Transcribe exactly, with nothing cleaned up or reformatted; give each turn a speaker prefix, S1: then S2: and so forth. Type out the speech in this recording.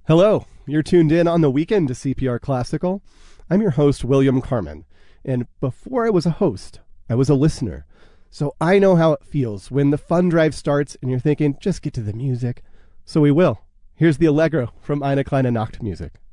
S1: Hello, you're tuned in on the weekend to C P R Classical. I'm your host, William Carmen, and before I was a host, I was a listener. So I know how it feels when the fun drive starts and you're thinking, just get to the music. So we will. Here's the Allegro from Eine kleine Nachtmusik.